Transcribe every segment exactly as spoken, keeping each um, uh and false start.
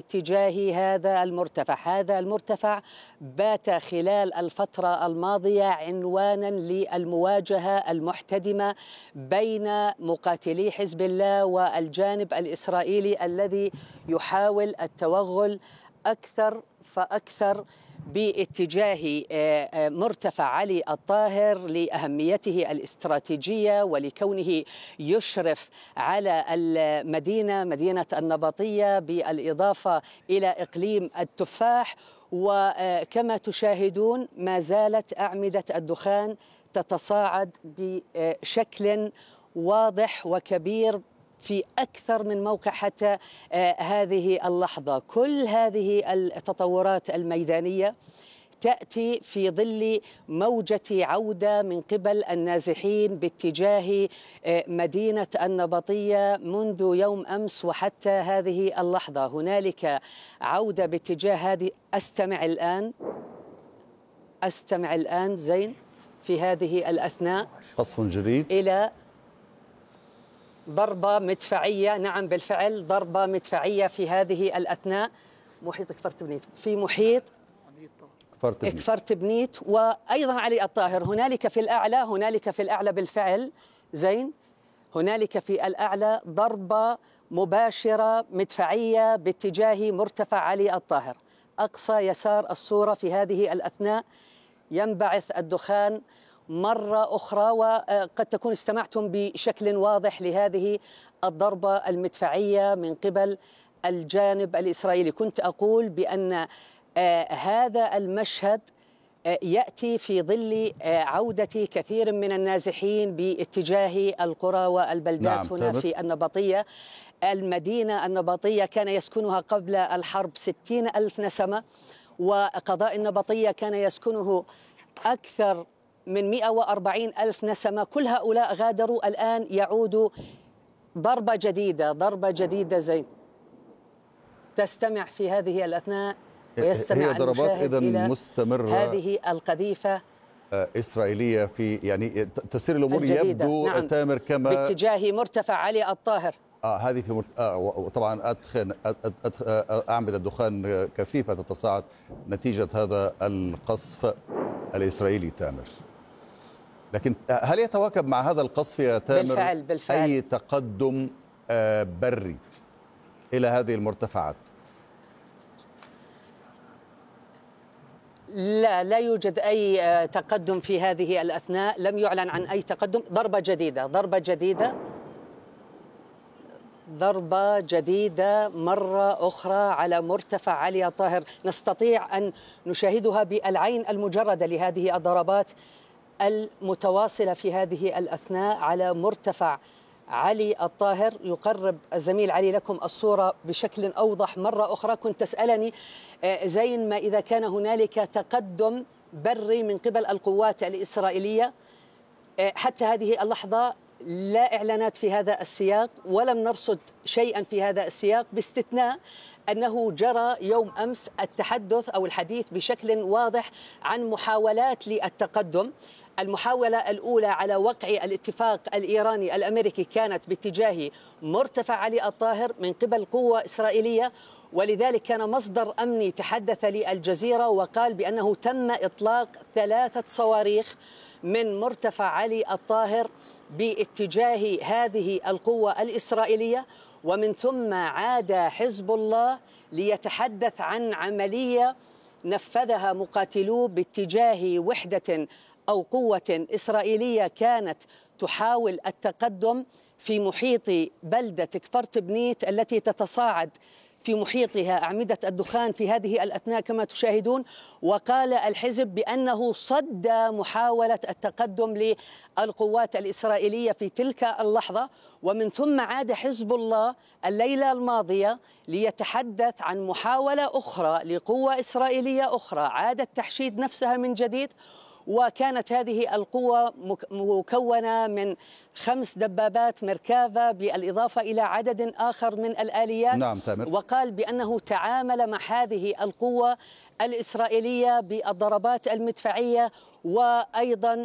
باتجاه هذا المرتفع. هذا المرتفع بات خلال الفترة الماضية عنوانا للمواجهة المحتدمة بين مقاتلي حزب الله والجانب الإسرائيلي الذي يحاول التوغل أكثر فأكثر باتجاه مرتفع علي الطاهر لأهميته الاستراتيجية ولكونه يشرف على المدينة مدينة النبطية بالإضافة إلى إقليم التفاح. وكما تشاهدون ما زالت أعمدة الدخان تتصاعد بشكل واضح وكبير في أكثر من موقع حتى هذه اللحظة. كل هذه التطورات الميدانية تأتي في ظل موجة عودة من قبل النازحين باتجاه مدينة النبطية منذ يوم أمس وحتى هذه اللحظة. هنالك عودة باتجاه هذه. أستمع الآن أستمع الآن زين في هذه الأثناء قصف جديد إلى ضربة مدفعية. نعم بالفعل ضربة مدفعية في هذه الأثناء محيط كفر تبنيت في محيط كفر تبنيت وأيضا علي الطاهر. هنالك في الأعلى هنالك في الأعلى بالفعل زين هنالك في الأعلى ضربة مباشرة مدفعية باتجاه مرتفع علي الطاهر. أقصى يسار الصورة في هذه الأثناء ينبعث الدخان مرة أخرى، وقد تكون استمعتم بشكل واضح لهذه الضربة المدفعية من قبل الجانب الإسرائيلي. كنت أقول بأن هذا المشهد يأتي في ظل عودة كثير من النازحين باتجاه القرى والبلدات. نعم هنا في النبطية. المدينة النبطية كان يسكنها قبل الحرب ستين ألف نسمة، وقضاء النبطية كان يسكنه أكثر من مئة وأربعين ألف نسمة. كل هؤلاء غادروا. الآن يعود ضربة جديدة ضربة جديدة زين تستمع في هذه الأثناء ويستمع هي ضربات إذن مستمرة هذه القذيفة إسرائيلية في يعني تسير الأمور يبدو نعم تامر كما باتجاه مرتفع علي الطاهر. آه هذه في مرت... آه وطبعا أدخن أعمدة الدخان كثيفة تتصاعد نتيجة هذا القصف الإسرائيلي تامر. لكن هل يتواكب مع هذا القصف يا تامر بالفعل بالفعل. أي تقدم آه بري إلى هذه المرتفعات؟ لا لا يوجد أي تقدم في هذه الأثناء. لم يعلن عن أي تقدم. ضربة جديدة ضربة جديدة ضربة جديدة مرة أخرى على مرتفع علي الطاهر. نستطيع أن نشاهدها بالعين المجردة لهذه الضربات المتواصلة في هذه الأثناء على مرتفع علي الطاهر. يقرب الزميل علي لكم الصورة بشكل أوضح مرة أخرى. كنت تسألني زين ما إذا كان هنالك تقدم بري من قبل القوات الإسرائيلية. حتى هذه اللحظة لا إعلانات في هذا السياق ولم نرصد شيئا في هذا السياق، باستثناء أنه جرى يوم أمس التحدث أو الحديث بشكل واضح عن محاولات للتقدم. المحاولة الأولى على وقع الاتفاق الإيراني الأمريكي كانت باتجاه مرتفع علي الطاهر من قبل قوة إسرائيلية، ولذلك كان مصدر أمني تحدث للجزيرة وقال بأنه تم إطلاق ثلاثة صواريخ من مرتفع علي الطاهر باتجاه هذه القوة الإسرائيلية، ومن ثم عاد حزب الله ليتحدث عن عملية نفذها مقاتلوه باتجاه وحدة أو قوة إسرائيلية كانت تحاول التقدم في محيط بلدة كفر تبنيت التي تتصاعد في محيطها أعمدة الدخان في هذه الأثناء كما تشاهدون. وقال الحزب بأنه صد محاولة التقدم للقوات الإسرائيلية في تلك اللحظة، ومن ثم عاد حزب الله الليلة الماضية ليتحدث عن محاولة أخرى لقوة إسرائيلية أخرى عادت تحشيد نفسها من جديد. وكانت هذه القوة مكونة من خمس دبابات مركافة بالإضافة إلى عدد آخر من الآليات. نعم تامر. وقال بأنه تعامل مع هذه القوة الإسرائيلية بالضربات المدفعية وأيضا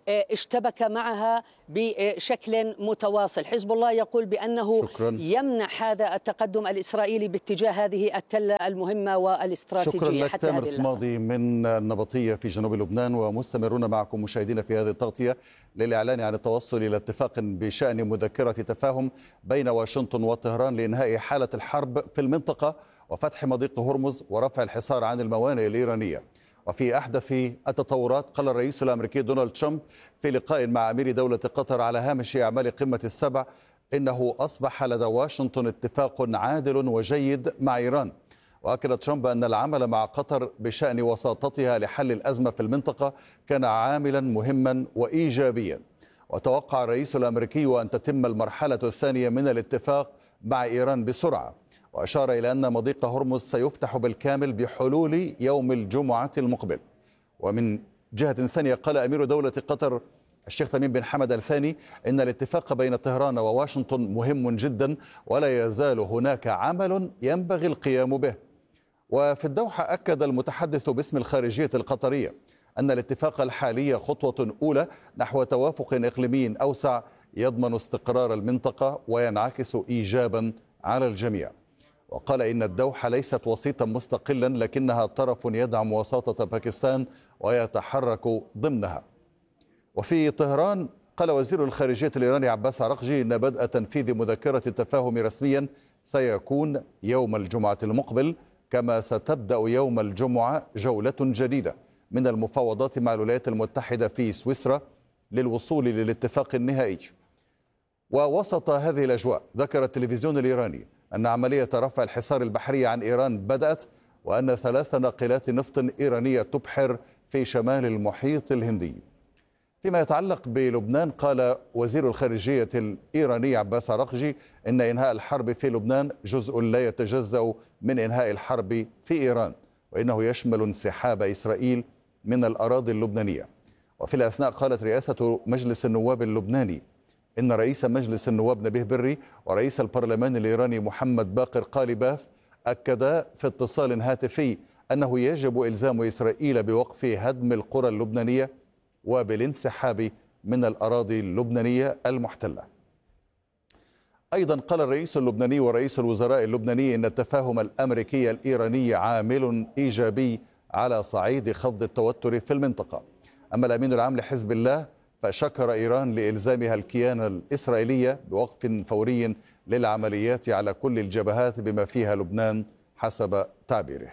اشتبك معها بشكل متواصل. حزب الله يقول بأنه شكرا. يمنح هذا التقدم الإسرائيلي باتجاه هذه التلة المهمة والاستراتيجية. شكرا لك تامر صمادي من النبطية في جنوب لبنان، ومستمرون معكم مشاهدينا في هذه التغطية للإعلان عن التوصل إلى اتفاق بشأن مذكرة تفاهم بين واشنطن وطهران لإنهاء حالة الحرب في المنطقة وفتح مضيق هرمز ورفع الحصار عن الموانئ الإيرانية. وفي أحدث التطورات، قال الرئيس الأمريكي دونالد ترامب في لقاء مع أمير دولة قطر على هامش أعمال قمة السبع إنه أصبح لدى واشنطن اتفاق عادل وجيد مع إيران. وأكد ترامب أن العمل مع قطر بشأن وساطتها لحل الأزمة في المنطقة كان عاملا مهما وإيجابيا. وتوقع الرئيس الأمريكي أن تتم المرحلة الثانية من الاتفاق مع إيران بسرعة، وأشار إلى أن مضيق هرمز سيفتح بالكامل بحلول يوم الجمعة المقبل. ومن جهة ثانية، قال أمير دولة قطر الشيخ تميم بن حمد الثاني إن الاتفاق بين طهران وواشنطن مهم جدا ولا يزال هناك عمل ينبغي القيام به. وفي الدوحة أكد المتحدث باسم الخارجية القطرية أن الاتفاق الحالي خطوة أولى نحو توافق إقليمي أوسع يضمن استقرار المنطقة وينعكس إيجابا على الجميع. وقال إن الدوحة ليست وسيطا مستقلا لكنها طرف يدعم وساطة باكستان ويتحرك ضمنها. وفي طهران، قال وزير الخارجية الإيراني عباس عراقجي إن بدء تنفيذ مذكرة التفاهم رسميا سيكون يوم الجمعة المقبل، كما ستبدأ يوم الجمعة جولة جديدة من المفاوضات مع الولايات المتحدة في سويسرا للوصول للاتفاق النهائي. ووسط هذه الأجواء، ذكر التلفزيون الإيراني أن عملية رفع الحصار البحري عن إيران بدأت، وأن ثلاث ناقلات نفط إيرانية تبحر في شمال المحيط الهندي. فيما يتعلق بلبنان، قال وزير الخارجية الإيراني عباس عراقجي إن إنهاء الحرب في لبنان جزء لا يتجزأ من إنهاء الحرب في إيران، وإنه يشمل انسحاب إسرائيل من الأراضي اللبنانية. وفي الأثناء، قالت رئاسة مجلس النواب اللبناني إن رئيس مجلس النواب نبيه بري ورئيس البرلمان الإيراني محمد باقر قالباف أكدا في اتصال هاتفي أنه يجب إلزام إسرائيل بوقف هدم القرى اللبنانية وبالانسحاب من الأراضي اللبنانية المحتلة. أيضا قال الرئيس اللبناني ورئيس الوزراء اللبناني إن التفاهم الأمريكي الإيراني عامل إيجابي على صعيد خفض التوتر في المنطقة. أما الأمين العام لحزب الله فشكر إيران لإلزامها الكيان الإسرائيلي بوقف فوري للعمليات على كل الجبهات بما فيها لبنان حسب تعبيره.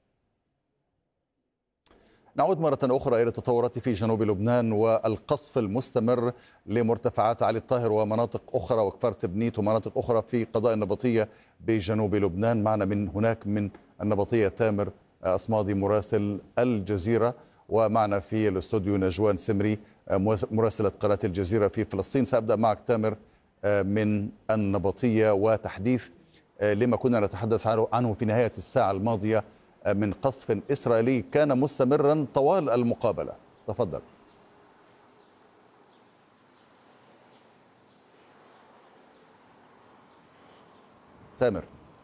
نعود مرة أخرى إلى التطورات في جنوب لبنان والقصف المستمر لمرتفعات علي الطاهر ومناطق أخرى وكفر تبنيت ومناطق أخرى في قضاء النبطية بجنوب لبنان. معنا من هناك من النبطية تامر أصمادي مراسل الجزيرة، ومعنا في الاستوديو نجوان سمري مراسلة قناة الجزيرة في فلسطين. سأبدأ معك تامر من النبطية وتحديث لما كنا نتحدث عنه في نهاية الساعة الماضية من قصف إسرائيلي كان مستمرا طوال المقابلة. تفضل تامر.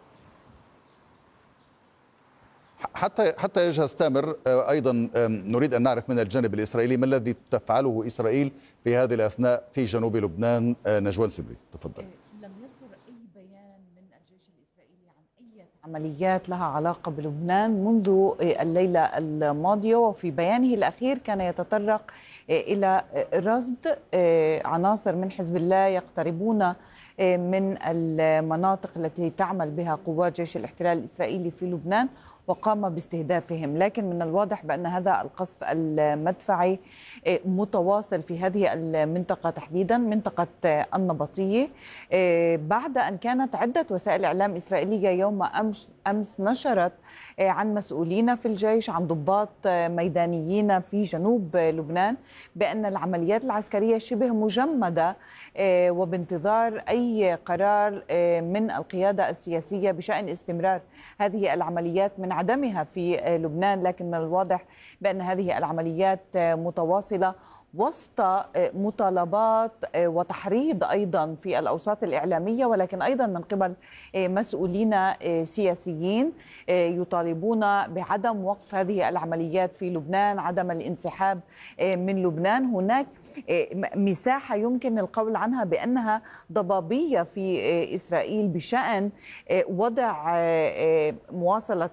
حتى حتى يجهز تامر، أيضا نريد أن نعرف من الجانب الإسرائيلي ما الذي تفعله إسرائيل في هذه الأثناء في جنوب لبنان. نجوان سبري تفضل. لم يصدر أي بيان من الجيش الإسرائيلي عن أي عمليات لها علاقة بلبنان منذ الليلة الماضية، وفي بيانه الأخير كان يتطرق إلى رصد عناصر من حزب الله يقتربون من المناطق التي تعمل بها قوات جيش الاحتلال الإسرائيلي في لبنان وقام باستهدافهم. لكن من الواضح بأن هذا القصف المدفعي متواصل في هذه المنطقة تحديدا منطقة النبطية، بعد أن كانت عدة وسائل إعلام إسرائيلية يوم أمس, أمس نشرت عن مسؤولين في الجيش، عن ضباط ميدانيين في جنوب لبنان، بأن العمليات العسكرية شبه مجمدة وبانتظار أي قرار من القيادة السياسية بشأن استمرار هذه العمليات من عدمها في لبنان. لكن من الواضح بأن هذه العمليات متواصلة وسط مطالبات وتحريض أيضا في الأوساط الإعلامية، ولكن أيضا من قبل مسؤولين سياسيين يطالبون بعدم وقف هذه العمليات في لبنان، عدم الانسحاب من لبنان. هناك مساحة يمكن القول عنها بأنها ضبابية في إسرائيل بشأن وضع مواصلة